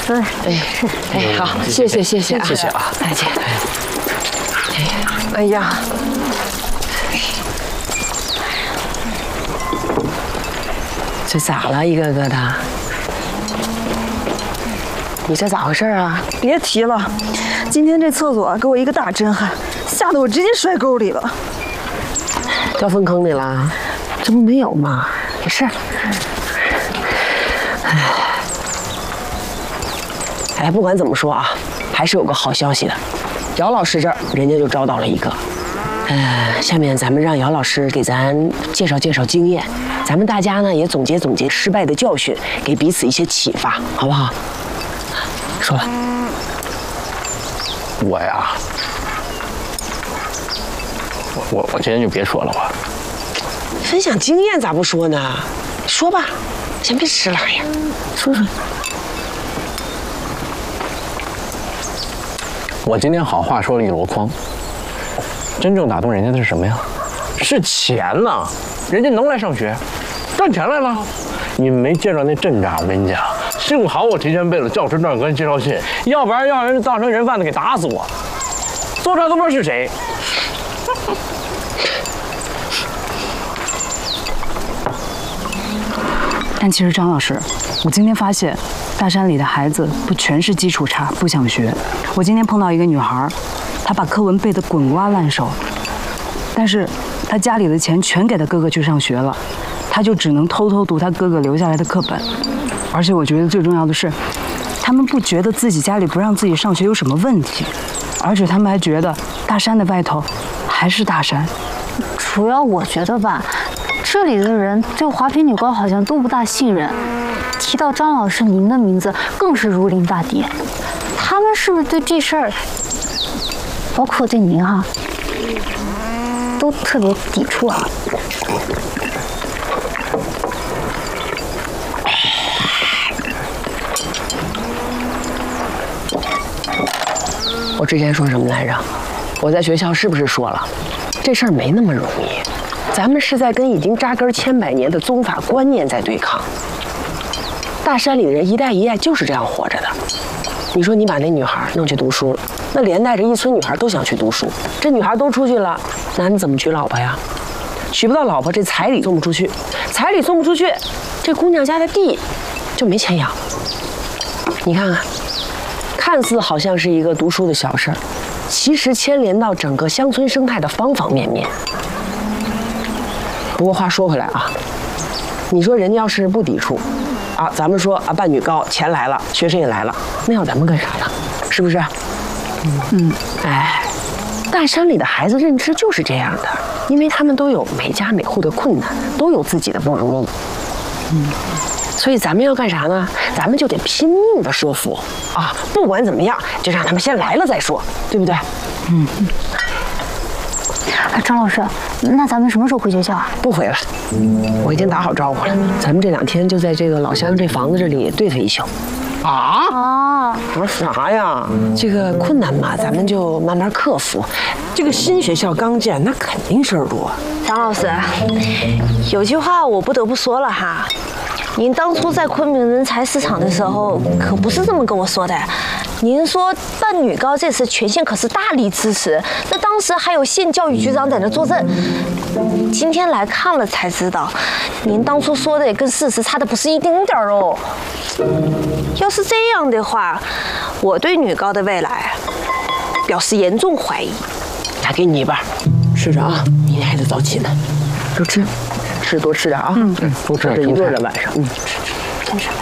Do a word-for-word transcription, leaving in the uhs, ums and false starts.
对，哎， 哎，好，谢谢谢谢啊， 谢谢啊， 再见。哎呀，这咋了？一个个的，你这咋回事啊？ 别提了，今天这厕所给我一个大震撼，吓得我直接摔沟里了。 掉粪坑里了？这不没有吗？没事。哎，哎，不管怎么说啊，还是有个好消息的。姚老师这儿人家就招到了一个。呃，下面咱们让姚老师给咱介绍介绍经验，咱们大家呢也总结总结失败的教训，给彼此一些启发，好不好？说吧。 我呀，我我我今天就别说了，我分享经验咋不说呢？说吧，先别吃了呀，说说。 我今天好话说了一箩筐，真正打动人家的是什么呀？是钱呐！人家能来上学，赚钱来了。你们没见着那阵仗，我跟你讲，幸好我提前备了教师证跟介绍信，要不然让人当成人贩子给打死我。做出来都不知道是谁。 但其实张老师，我今天发现，大山里的孩子不全是基础差，不想学。我今天碰到一个女孩，她把课文背得滚瓜烂熟，但是她家里的钱全给她哥哥去上学了，她就只能偷偷读她哥哥留下来的课本。而且我觉得最重要的是，他们不觉得自己家里不让自己上学有什么问题，而且他们还觉得大山的外头还是大山。 主要我觉得吧，这里的人对华坪女高好像都不大信任，提到张老师您的名字更是如临大敌。他们是不是对这事儿，包括对您哈、啊，都特别抵触啊？ 我之前说什么来着？我在学校是不是说了，这事儿没那么容易？咱们是在跟已经扎根千百年的宗法观念在对抗。大山里的人一代一代就是这样活着的。你说你把那女孩弄去读书了，那连带着一村女孩都想去读书，这女孩都出去了，男的怎么娶老婆呀？娶不到老婆，这彩礼送不出去，彩礼送不出去，这姑娘家的地就没钱养。你看看，看似好像是一个读书的小事儿，其实牵连到整个乡村生态的方方面面。不过话说回来啊，你说人家要是不抵触，啊，咱们说啊办女高，钱来了，学生也来了，那要咱们干啥呀？是不是？嗯嗯，哎，大山里的孩子认知就是这样的，因为他们都有每家每户的困难，都有自己的不容易。嗯，所以咱们要干啥呢？咱们就得拼命的说服啊，不管怎么样，就让他们先来了再说，对不对？嗯嗯。 哎，张老师，那咱们什么时候回学校啊？ 不回了，我已经打好招呼了。咱们这两天就在这个老乡这房子这里对付一宿。啊啊！我说啥呀？这个困难嘛，咱们就慢慢克服。这个新学校刚建，那肯定事儿多。 张老师，有句话我不得不说了哈，您当初在昆明人才市场的时候可不是这么跟我说的。您说办女高这次全县可是大力支持，那当时还有县教育局长在那坐镇。今天来看了才知道，您当初说的也跟事实差的不是一丁点儿哦。要是这样的话，我对女高的未来表示严重怀疑。 来，给你一半，吃着啊，明天还得早起呢。多吃，吃多吃点啊。嗯嗯，多吃点。这一顿了晚上。嗯，吃吃吃。